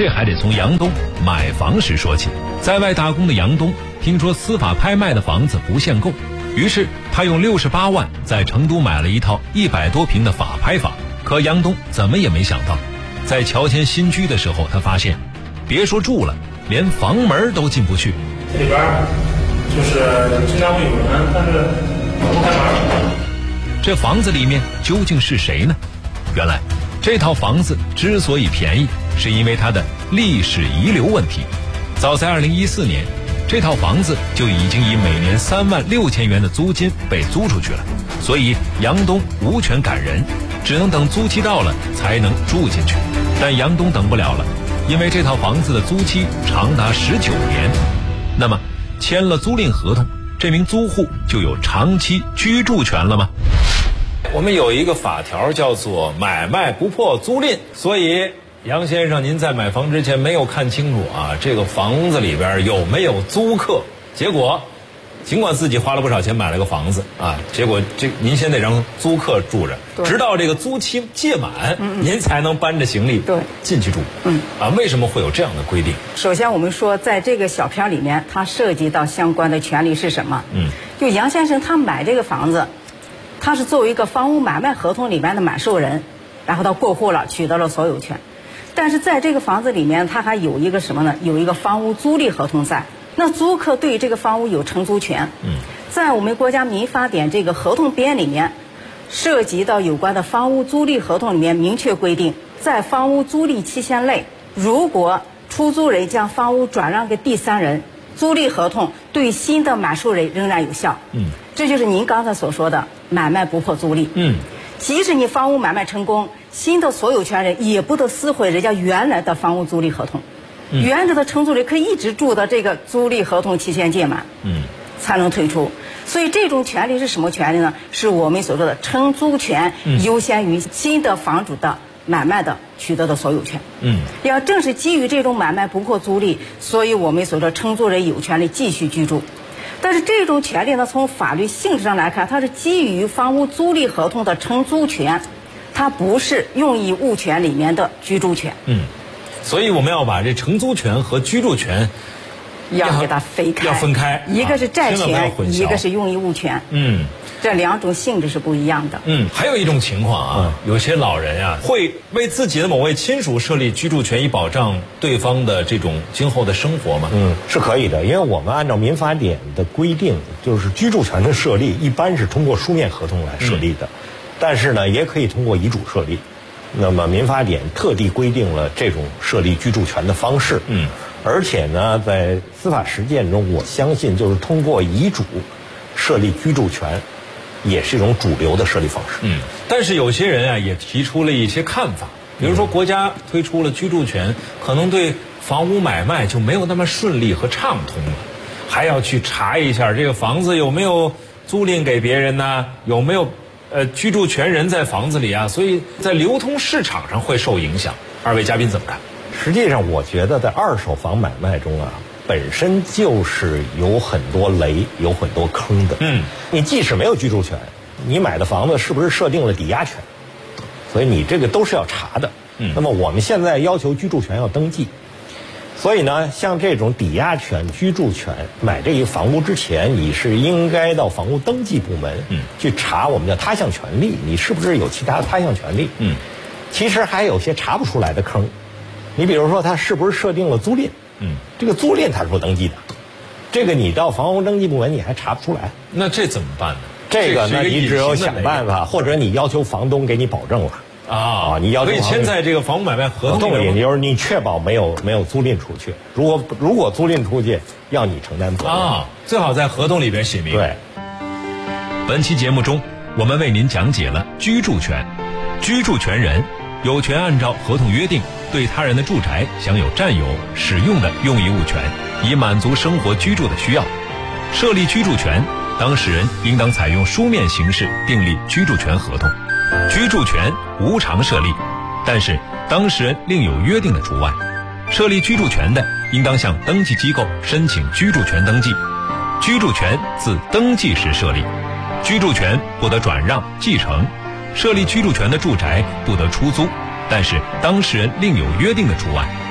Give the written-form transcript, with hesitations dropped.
这还得从杨东买房时说起。在外打工的杨东听说司法拍卖的房子不限购，于是他用68万在成都买了一套100多平的法拍房。可杨东怎么也没想到，在乔迁新居的时候，他发现别说住了，连房门都进不去。 这里边就是经常会有人，但是不开门。 这房子里面究竟是谁呢？原来这套房子之所以便宜，是因为它的历史遗留问题。早在2014年，这套房子就已经以每年36000元的租金被租出去了，所以杨东无权赶人，只能等租期到了才能住进去。但杨东等不了了，因为这套房子的租期长达19年。那么签了租赁合同，这名租户就有长期居住权了吗？我们有一个法条叫做买卖不破租赁，所以杨先生您在买房之前没有看清楚啊，这个房子里边有没有租客，结果尽管自己花了不少钱买了个房子啊，结果您先得让租客住着，直到这个租期届满，您才能搬着行李进去住。为什么会有这样的规定？ 首先我们说在这个小片里面，它涉及到相关的权利是什么？就杨先生他买这个房子，他是作为一个房屋买卖合同里面的买受人，然后他过户了，取得了所有权。但是在这个房子里面，他还有一个什么呢？有一个房屋租赁合同在。那租客对这个房屋有承租权。在我们国家民法典这个合同编里面，涉及到有关的房屋租赁合同里面明确规定，在房屋租赁期限内，如果出租人将房屋转让给第三人，租赁合同对新的买受人仍然有效。这就是您刚才所说的买卖不破租赁。即使你房屋买卖成功，新的所有权人也不得撕毁人家原来的房屋租赁合同。原来的承租人可以一直住到这个租赁合同期限届满，才能退出。所以这种权利是什么权利呢？是我们所说的承租权优先于新的房主的买卖的取得的所有权。要正是基于这种买卖不破租赁，所以我们所说承租人有权利继续居住。但是这种权利呢，从法律性质上来看，它是基于房屋租赁合同的承租权，它不是用益物权里面的居住权。 所以我们要把这承租权和居住权要给它分开， 要分开， 一个是债权，一个是用益物权。这两种性质是不一样的。 还有一种情况啊，有些老人啊会为自己的某位亲属设立居住权，以保障对方的这种今后的生活吗？ 是可以的，因为我们按照民法典的规定，就是居住权的设立一般是通过书面合同来设立的，但是呢，也可以通过遗嘱设立。那么民法典特地规定了这种设立居住权的方式。而且呢，在司法实践中，我相信就是通过遗嘱设立居住权，也是一种主流的设立方式。 但是有些人啊也提出了一些看法，比如说国家推出了居住权，可能对房屋买卖就没有那么顺利和畅通了，还要去查一下这个房子有没有租赁给别人呢，有没有居住权人在房子里啊，所以在流通市场上会受影响。二位嘉宾怎么看？ 实际上我觉得在二手房买卖中啊，本身就是有很多雷，有很多坑的。你即使没有居住权，你买的房子是不是设定了抵押权？所以你这个都是要查的。那么我们现在要求居住权要登记，所以呢，像这种抵押权、居住权，买这一房屋之前，你是应该到房屋登记部门去查我们叫他项权利，你是不是有其他的他项权利？其实还有些查不出来的坑。你比如说，他是不是设定了租赁？这个租赁他是不登记的，这个你到房屋登记部门你还查不出来。 那这怎么办呢？ 这个呢，你只有想办法，或者你要求房东给你保证了。你要求可以签在这个房屋买卖合同里， 就是你确保没有租赁出去。如果租赁出去，要你承担责任最好在合同里边写明。 对。 本期节目中，我们为您讲解了居住权。居住权人有权按照合同约定对他人的住宅享有占有、使用的用益物权，以满足生活居住的需要。设立居住权，当事人应当采用书面形式订立居住权合同。居住权无偿设立，但是当事人另有约定的除外。设立居住权的，应当向登记机构申请居住权登记。居住权自登记时设立，居住权不得转让、继承。设立居住权的住宅不得出租，但是当事人另有约定的除外。